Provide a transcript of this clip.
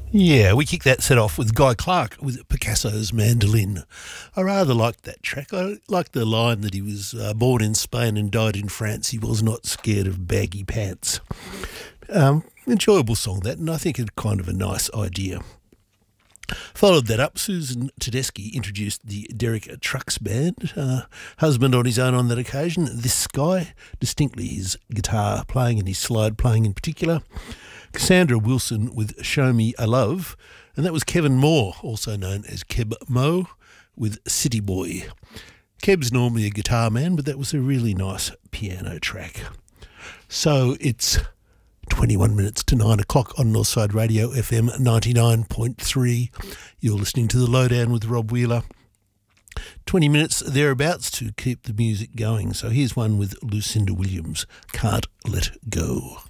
Yeah, we kicked that set off with Guy Clark with Picasso's Mandolin. I rather liked that track. I liked the line that he was born in Spain and died in France. He was not scared of baggy pants. Enjoyable song that, and I think it's kind of a nice idea. Followed that up, Susan Tedeschi introduced the Derek Trucks Band, husband on his own on that occasion. This guy, distinctly his guitar playing and his slide playing in particular. Cassandra Wilson with Show Me a Love, and that was Kevin Moore, also known as Keb Mo, with City Boy. Keb's normally a guitar man, but that was a really nice piano track. So it's 21 minutes to 9 o'clock on Northside Radio FM 99.3. You're listening to The Lowdown with Rob Wheeler. 20 minutes thereabouts to keep the music going. So here's one with Lucinda Williams, Can't Let Go.